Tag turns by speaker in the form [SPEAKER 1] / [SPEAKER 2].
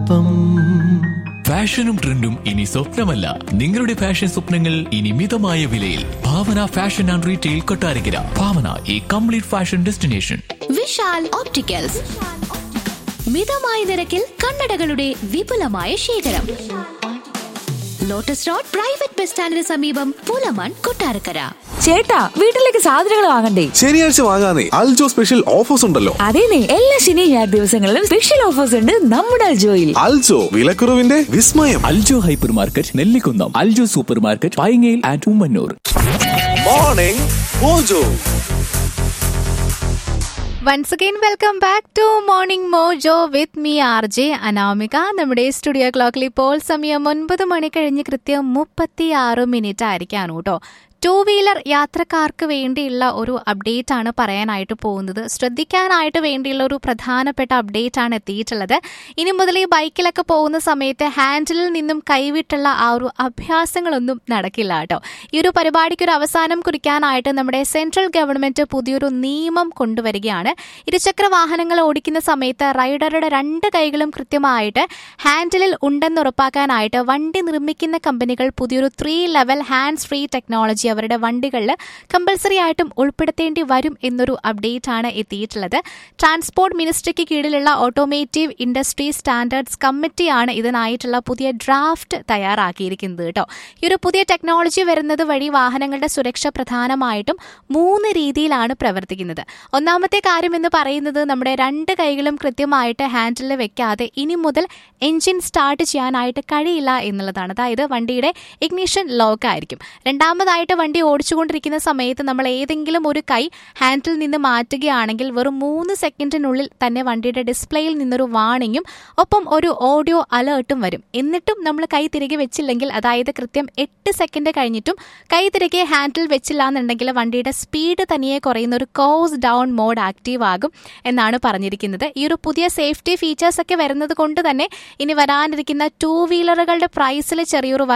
[SPEAKER 1] ഫാഷനും ട്രെൻഡും ഇനി സ്വപ്നമല്ല, നിങ്ങളുടെ ഫാഷൻ സ്വപ്നങ്ങൾ ഇനി മിതമായ വിലയിൽ. ഭാവന ഫാഷൻ ആൻഡ് റീറ്റെയിൽ കൊട്ടാരക്കര. ഭാവന, ഈ complete fashion destination.
[SPEAKER 2] Vishal opticals, മിതമായ നിരക്കിൽ കണ്ണടകളുടെ വിപുലമായ ശേഖരം. ലോട്ടസ് റോഡ് പ്രൈവറ്റ് ബസ് സ്റ്റാൻഡിന് സമീപം, പൂലമാൻ, കൊട്ടാരക്കര.
[SPEAKER 3] ചേട്ടാ, വീട്ടിലേക്ക് സാധനങ്ങൾ വാങ്ങണ്ടേ?
[SPEAKER 4] ശനിയാഴ്ച വാങ്ങാനേ, അൽജോ സ്പെഷ്യൽ ഓഫേഴ്സ് ഉണ്ടല്ലോ.
[SPEAKER 3] അതേനെ, എല്ലാ ശനി ഞായർ ദിവസങ്ങളിലും സ്പെഷ്യൽ ഓഫേഴ്സ് ഉണ്ട് നമ്മുടെ അൽജോയിൽ.
[SPEAKER 4] അൽജോ, വിലക്കുറവിന്റെ വിസ്മയം.
[SPEAKER 1] Aljo hyper market, Nellikunnam. Aljo super market, പൈങ്ങയിൽ and Ummannoor.
[SPEAKER 4] Morning mojo.
[SPEAKER 5] Once again, welcome back to Morning Mojo with me RJ Anamika. നമ്മുടെ സ്റ്റുഡിയോ ക്ലോക്കിൽ ഇപ്പോൾ സമയം 9 മണി കഴിഞ്ഞ് കൃത്യം 36 ആയിരിക്കാണ് കേട്ടോ. ടൂ വീലർ യാത്രക്കാർക്ക് വേണ്ടിയുള്ള ഒരു അപ്ഡേറ്റ് ആണ് പറയാനായിട്ട് പോകുന്നത്. ശ്രദ്ധിക്കാനായിട്ട് വേണ്ടിയുള്ള ഒരു പ്രധാനപ്പെട്ട അപ്ഡേറ്റ് ആണ് എത്തിയിട്ടുള്ളത്. ഇനി മുതൽ ഈ ബൈക്കിലൊക്കെ പോകുന്ന സമയത്ത് ഹാൻഡിലിൽ നിന്നും കൈവിട്ടുള്ള ആ ഒരു അഭ്യാസങ്ങളൊന്നും നടക്കില്ല കേട്ടോ. ഈ ഒരു പരിപാടിക്ക് ഒരു അവസാനം കുറിക്കാനായിട്ട് നമ്മുടെ സെൻട്രൽ ഗവൺമെന്റ് പുതിയൊരു നിയമം കൊണ്ടുവരികയാണ്. ഇരുചക്ര വാഹനങ്ങൾ ഓടിക്കുന്ന സമയത്ത് റൈഡറുടെ 2 കൈകളും കൃത്യമായിട്ട് ഹാൻഡിലിൽ ഉണ്ടെന്ന് ഉറപ്പാക്കാനായിട്ട് വണ്ടി നിർമ്മിക്കുന്ന കമ്പനികൾ പുതിയൊരു 3 ലെവൽ ഹാൻഡ്സ് ഫ്രീ ടെക്നോളജി അവരുടെ വണ്ടികളിൽ കമ്പൽസറി ആയിട്ടും ഉൾപ്പെടുത്തേണ്ടി വരും എന്നൊരു അപ്ഡേറ്റ് ആണ് എത്തിയിട്ടുള്ളത്. ട്രാൻസ്പോർട്ട് മിനിസ്ട്രിക്ക് കീഴിലുള്ള ഓട്ടോമേറ്റീവ് ഇൻഡസ്ട്രി സ്റ്റാൻഡേർഡ്സ് കമ്മിറ്റിയാണ് ഇതിനായിട്ടുള്ള പുതിയ ഡ്രാഫ്റ്റ് തയ്യാറാക്കിയിരിക്കുന്നത് കേട്ടോ. ഈ ഒരു പുതിയ ടെക്നോളജി വരുന്നത് വഴി വാഹനങ്ങളുടെ സുരക്ഷ പ്രധാനമായിട്ടും 3 രീതിയിലാണ് പ്രവർത്തിക്കുന്നത്. ഒന്നാമത്തെ കാര്യം എന്ന് പറയുന്നത്, നമ്മുടെ 2 കൈകളും കൃത്യമായിട്ട് ഹാൻഡിലിൽ വെക്കാതെ ഇനി മുതൽ എൻജിൻ സ്റ്റാർട്ട് ചെയ്യാനായിട്ട് കഴിയില്ല എന്നുള്ളതാണ്. അതായത് വണ്ടിയുടെ ഇഗ്നിഷൻ ലോക്ക് ആയിരിക്കും. രണ്ടാമതായിട്ട്, വണ്ടി ഓടിച്ചുകൊണ്ടിരിക്കുന്ന സമയത്ത് നമ്മൾ ഏതെങ്കിലും ഒരു കൈ ഹാൻഡിൽ നിന്ന് മാറ്റുകയാണെങ്കിൽ വെറും 3 സെക്കൻഡിനുള്ളിൽ തന്നെ വണ്ടിയുടെ ഡിസ്പ്ലേയിൽ നിന്നൊരു വാർണിംഗും ഒപ്പം ഒരു ഓഡിയോ അലേർട്ടും വരും. എന്നിട്ടും നമ്മൾ കൈ തിരികെ വെച്ചില്ലെങ്കിൽ, അതായത് കൃത്യം 8 സെക്കൻഡ് കഴിഞ്ഞിട്ടും കൈ തിരികെ ഹാൻഡിൽ വെച്ചില്ല എന്നുണ്ടെങ്കിൽ വണ്ടിയുടെ സ്പീഡ് തനിയെ കുറയുന്ന ഒരു കോസ് ഡൗൺ മോഡ് ആക്റ്റീവ് ആകും എന്നാണ് പറഞ്ഞിരിക്കുന്നത്. ഈ ഒരു പുതിയ സേഫ്റ്റി ഫീച്ചേഴ്സ് ഒക്കെ വരുന്നത് കൊണ്ട് തന്നെ ഇനി വരാനിരിക്കുന്ന 2 വീലറുകളുടെ പ്രൈസിൽ ചെറിയൊരു